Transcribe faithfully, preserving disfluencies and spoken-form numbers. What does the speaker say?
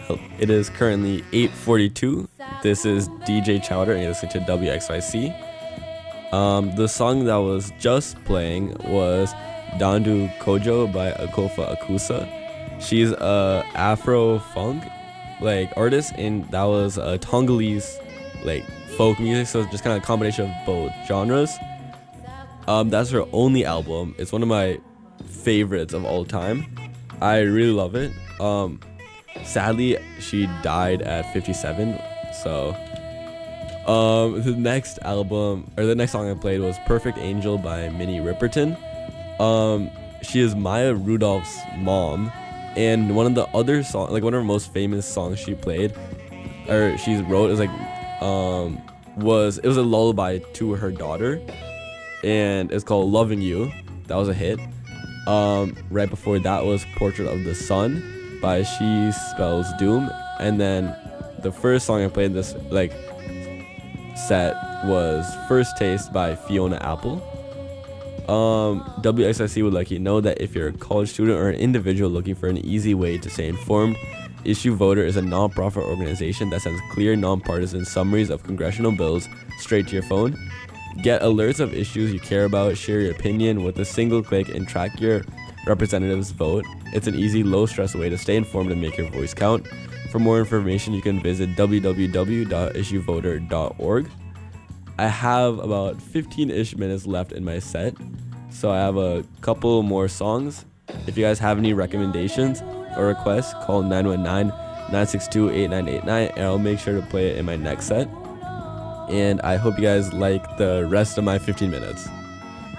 It is currently eight forty-two. This is D J Chowder and you're listening to W X Y C. Um, the song that was just playing was Dandu Kojo by Akofa Akusa. She's a Afro funk like artist, and that was a Tongolese like folk music, so it's just kind of a combination of both genres. Um, that's her only album. It's one of my favorites of all time. I really love it. Um, sadly, she died at fifty-seven. So, um, the next album or the next song I played was "Perfect Angel" by Minnie Riperton. Um, she is Maya Rudolph's mom, and one of the other songs, like one of her most famous songs she played, or she wrote, is like, um, was it was a lullaby to her daughter, and it's called "Loving You." That was a hit. Um, right before that was "Portrait of the Sun" by She Spells Doom, and then the first song I played in this like set was "First Taste" by Fiona Apple. Um, W X I C would like you to know that if you're a college student or an individual looking for an easy way to stay informed, Issue Voter is a non-profit organization that sends clear, non-partisan summaries of congressional bills straight to your phone. Get alerts of issues you care about, share your opinion with a single click, and track your representative's vote. It's an easy, low-stress way to stay informed and make your voice count. For more information, you can visit w w w dot issue voter dot org. I have about fifteen-ish minutes left in my set, so I have a couple more songs. If you guys have any recommendations or requests, call nine one nine, nine six two, eight nine eight nine, and I'll make sure to play it in my next set. And I hope you guys like the rest of my fifteen minutes.